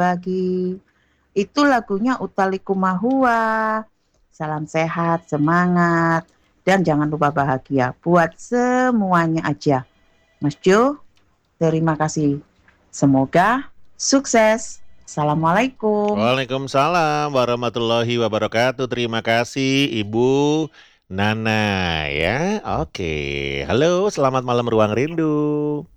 Bagi. Itu lagunya Utha Likumahua. Salam sehat, semangat, dan jangan lupa bahagia buat semuanya aja. Mas Jo, terima kasih. Semoga sukses. Assalamualaikum. Waalaikumsalam warahmatullahi wabarakatuh. Terima kasih Ibu Nana ya. Oke. Halo, selamat malam Ruang Rindu.